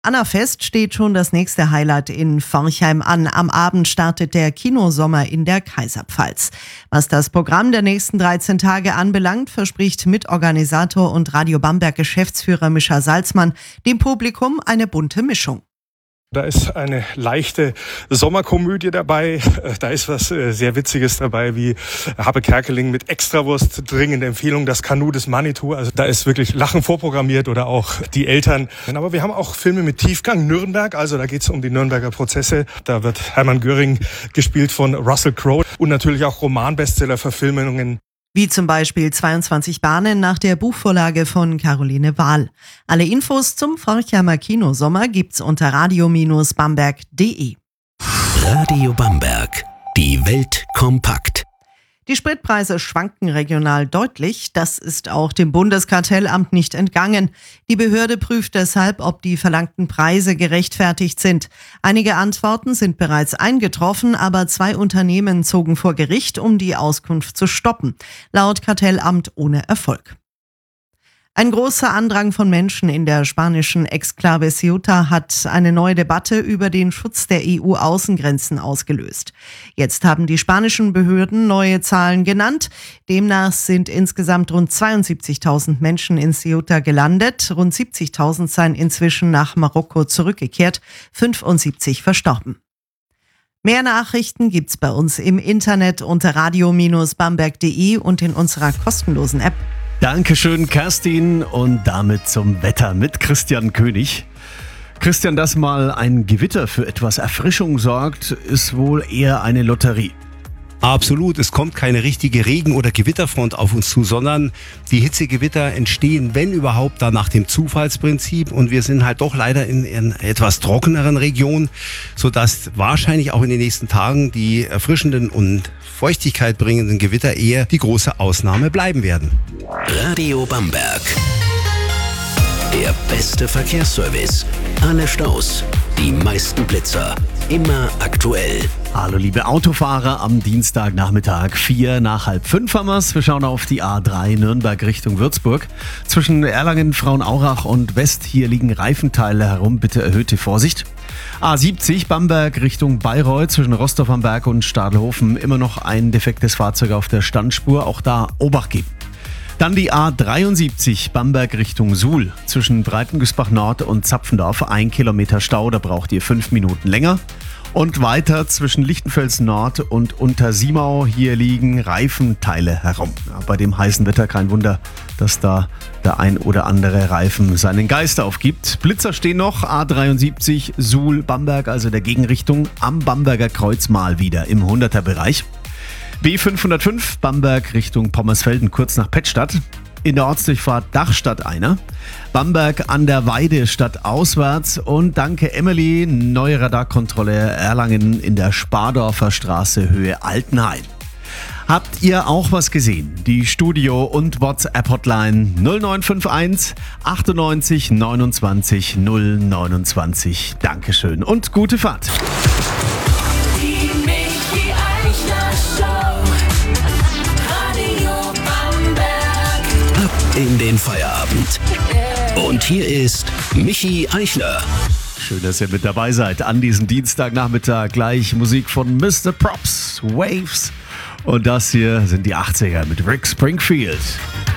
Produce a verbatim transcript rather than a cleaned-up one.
Annafest steht schon das nächste Highlight in Forchheim an. Am Abend startet der Kinosommer in der Kaiserpfalz. Was das Programm der nächsten dreizehn Tage anbelangt, verspricht Mitorganisator und Radio Bamberg Geschäftsführer Mischa Salzmann dem Publikum eine bunte Mischung. Da ist eine leichte Sommerkomödie dabei. Da ist was sehr Witziges dabei, wie Habe Kerkeling mit Extrawurst, dringende Empfehlung, das Kanu des Manitou. Also da ist wirklich Lachen vorprogrammiert oder auch die Eltern. Aber wir haben auch Filme mit Tiefgang, Nürnberg, also da geht es um die Nürnberger Prozesse. Da wird Hermann Göring gespielt von Russell Crowe und natürlich auch Roman-Bestseller-Verfilmungen. Wie zum Beispiel zweiundzwanzig Bahnen nach der Buchvorlage von Caroline Wahl. Alle Infos zum Forchheimer Kinosommer gibt's unter radio Bindestrich bamberg punkt de. Radio Bamberg. Die Welt kompakt. Die Spritpreise schwanken regional deutlich. Das ist auch dem Bundeskartellamt nicht entgangen. Die Behörde prüft deshalb, ob die verlangten Preise gerechtfertigt sind. Einige Antworten sind bereits eingetroffen, aber zwei Unternehmen zogen vor Gericht, um die Auskunft zu stoppen. Laut Kartellamt ohne Erfolg. Ein großer Andrang von Menschen in der spanischen Exklave Ceuta hat eine neue Debatte über den Schutz der E U-Außengrenzen ausgelöst. Jetzt haben die spanischen Behörden neue Zahlen genannt. Demnach sind insgesamt rund zweiundsiebzigtausend Menschen in Ceuta gelandet. Rund siebzigtausend seien inzwischen nach Marokko zurückgekehrt, fünfundsiebzig verstorben. Mehr Nachrichten gibt's bei uns im Internet unter radio Bindestrich bamberg punkt de und in unserer kostenlosen App. Dankeschön, Kerstin. Und damit zum Wetter mit Christian König. Christian, dass mal ein Gewitter für etwas Erfrischung sorgt, ist wohl eher eine Lotterie. Absolut, es kommt keine richtige Regen- oder Gewitterfront auf uns zu, sondern die Hitzegewitter entstehen, wenn überhaupt, dann nach dem Zufallsprinzip. Und wir sind halt doch leider in, in etwas trockeneren Regionen, sodass wahrscheinlich auch in den nächsten Tagen die erfrischenden und Feuchtigkeit bringenden Gewitter eher die große Ausnahme bleiben werden. Radio Bamberg. Der beste Verkehrsservice. Alle Staus, die meisten Blitzer. Immer aktuell. Hallo liebe Autofahrer, am Dienstagnachmittag vier nach halb fünf haben wir's. Wir schauen auf die A drei Nürnberg Richtung Würzburg. Zwischen Erlangen, Frauenaurach und West, hier liegen Reifenteile herum, bitte erhöhte Vorsicht. A siebzig Bamberg Richtung Bayreuth, zwischen Rostorf am Berg und Stadelhofen immer noch ein defektes Fahrzeug auf der Standspur, auch da Obacht geben. Dann die A dreiundsiebzig Bamberg Richtung Suhl, zwischen Breitengüßbach Nord und Zapfendorf, ein Kilometer Stau, da braucht ihr fünf Minuten länger. Und weiter zwischen Lichtenfels Nord und Untersiemau, hier liegen Reifenteile herum. Ja, bei dem heißen Wetter kein Wunder, dass da der ein oder andere Reifen seinen Geist aufgibt. Blitzer stehen noch, A dreiundsiebzig Suhl Bamberg, also der Gegenrichtung, am Bamberger Kreuz mal wieder im hunderter Bereich. B fünfhundertfünf Bamberg Richtung Pommersfelden, kurz nach Pettstadt. In der Ortsdurchfahrt Dachstadt einer. Bamberg an der Weide stadtauswärts. Und danke Emily, neue Radarkontrolle Erlangen in der Spardorfer Straße Höhe Altenhain. Habt ihr auch was gesehen? Die Studio- und WhatsApp-Hotline null neun fünf eins achtundneunzig neunundzwanzig null neunundzwanzig. Dankeschön und gute Fahrt. In den Feierabend. Und hier ist Michi Eichler. Schön, dass ihr mit dabei seid an diesem Dienstagnachmittag. Gleich Musik von Mister Props, Waves. Und das hier sind die achtziger mit Rick Springfield.